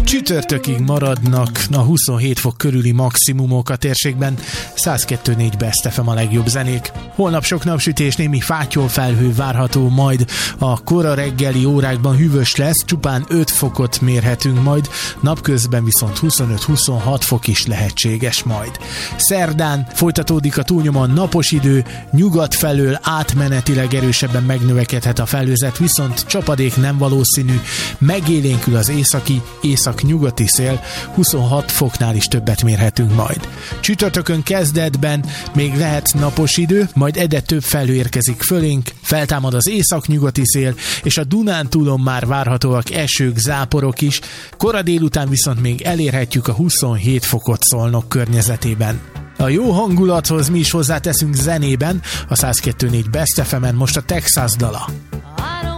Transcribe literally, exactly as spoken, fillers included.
Csütörtökig maradnak a huszonhét fok körüli maximumok a térségben, száz kettő négy Best ef em a legjobb zenék. Holnap sok napsütés, némi fátyolfelhő várható, majd a kora reggeli órákban hűvös lesz, csupán öt fokot mérhetünk majd, napközben viszont huszonöt-huszonhat fok is lehetséges majd. Szerdán folytatódik a túlnyomon napos idő, nyugat felől átmenetileg erősebben megnövekedhet a felhőzet, viszont csapadék nem valószínű, megélénkül az északi, észak-nyugati szél, huszonhat foknál is többet mérhetünk majd. Csütörtökön kezdetben még lehet napos idő, majd egyre több felhő érkezik fölénk, feltámad az észak-nyugati szél, és a Dunántúlon már várhatóak esők, záporok is, kora délután viszont még elérhetjük a huszonhét fokot Szolnok környezetében. A jó hangulathoz mi is hozzáteszünk zenében, a száz kettő négy Best ef emen most a Texas dala.